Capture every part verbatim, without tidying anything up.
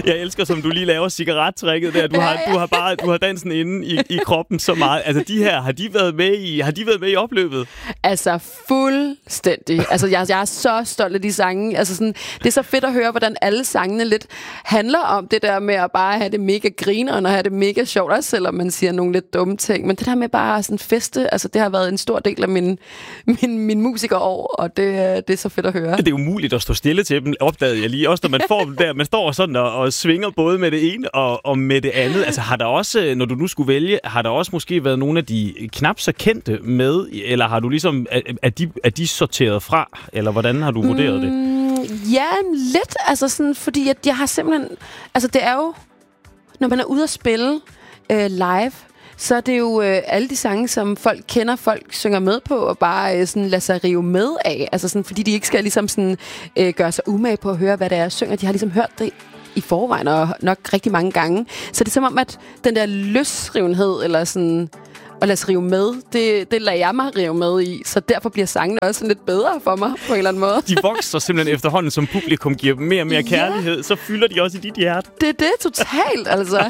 Jeg elsker, som du lige laver cigarettrækket der. Du har, du har bare du har dansen inde i, i kroppen så meget. Altså, de her, har de været med i, har de været med i opløbet? Altså, fuldstændig. Altså, jeg, jeg er så stolt af de sange. Altså, sådan, det er så fedt at høre, hvordan alle sangene lidt handler om det der med at bare have det mega grineren og have det mega sjovt, også selvom man siger nogle lidt dumme ting. Men det der med bare sådan feste, altså, det har været en stor del af min, min, min musikerår, og det, det er så fedt at høre. Det er umuligt at stå stille til dem, opdagede jeg lige. Også når man får dem der, man står sådan og, og svinger både med det ene og, og med det andet. Altså har der også, når du nu skulle vælge, har der også måske været nogle af de knap så kendte med, eller har du ligesom, er, er, de, er de sorteret fra, eller hvordan har du vurderet det? Mm, ja, lidt, altså sådan, fordi at jeg har simpelthen, altså det er jo, når man er ude at spille øh, live, så er det jo øh, alle de sange, som folk kender, folk synger med på, og bare øh, sådan lader sig rive med af. Altså sådan, fordi de ikke skal ligesom sådan, øh, gøre sig umage på at høre, hvad det er, jeg synger. De har ligesom hørt det i forvejen, og nok rigtig mange gange. Så det er som om, at den der løsrivenhed, eller sådan at lade sig rive med, det, det lader jeg mig rive med i. Så derfor bliver sangene også lidt bedre for mig, på en eller anden måde. De vokser simpelthen efterhånden, som publikum giver dem mere og mere kærlighed. Ja. Så fylder de også i dit hjerte. Det er det totalt, altså.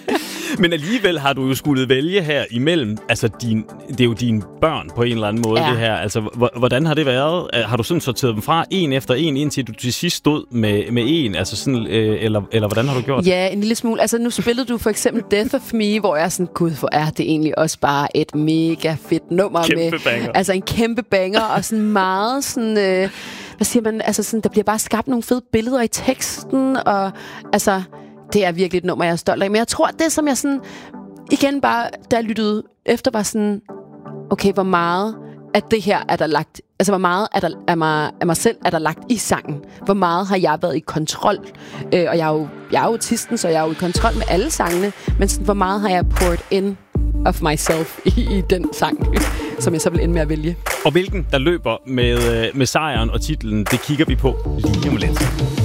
Men alligevel har du jo skulle vælge her imellem, altså din, det er jo dine børn på en eller anden måde, ja. Det her. Altså, hvordan har det været? Har du sådan sorteret dem fra en efter en, indtil du til sidst stod med, med en? Altså sådan, øh, eller, eller hvordan har du gjort? Ja, en lille smule. Altså, nu spillede du for eksempel Death of Me, hvor jeg er sådan, gud, hvor er det egentlig også bare et mega fedt nummer. Kæmpe med, banger. Altså en kæmpe banger, og sådan meget sådan, øh, hvad siger man, altså sådan, der bliver bare skabt nogle fede billeder i teksten, og altså, det er virkelig et nummer, jeg er stolt af. Men jeg tror, det som jeg sådan, igen bare, da jeg lyttede efter, var sådan, okay, hvor meget af det her er der lagt, altså hvor meget er der, af, mig, af mig selv er der lagt i sangen? Hvor meget har jeg været i kontrol? Øh, og jeg er, jo, jeg er autisten, så jeg er jo i kontrol med alle sangene, men sådan, hvor meget har jeg poured in of myself i, i den sang, som jeg så vil ende med at vælge. Og hvilken der løber med, med sejren og titlen, det kigger vi på lige om lidt.